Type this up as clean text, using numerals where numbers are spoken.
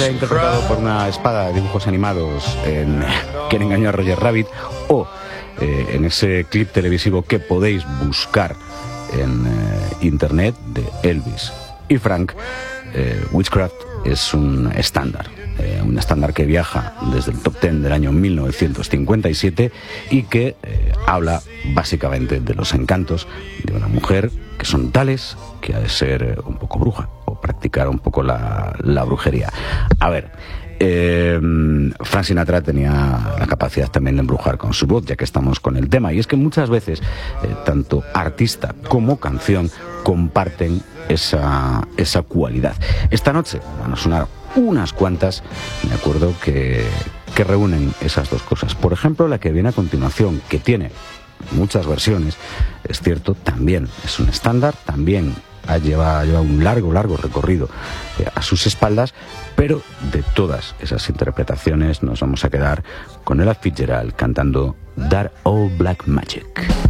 interpretado por una espada de dibujos animados en Quien engañó a Roger Rabbit, o en ese clip televisivo que podéis buscar en internet de Elvis y Frank, Witchcraft es un estándar que viaja desde el top 10 del año 1957 y que habla básicamente de los encantos de una mujer que son tales que ha de ser un poco bruja o practicar un poco la brujería. A ver, Frank Sinatra tenía la capacidad también de embrujar con su voz, ya que estamos con el tema, y es que muchas veces tanto artista como canción comparten esa cualidad. Esta noche van a sonar unas cuantas, de acuerdo, que reúnen esas dos cosas. Por ejemplo, la que viene a continuación, que tiene muchas versiones, es cierto, también es un estándar, también lleva un largo recorrido a sus espaldas, pero de todas esas interpretaciones nos vamos a quedar con Ella Fitzgerald cantando That Old Black Magic.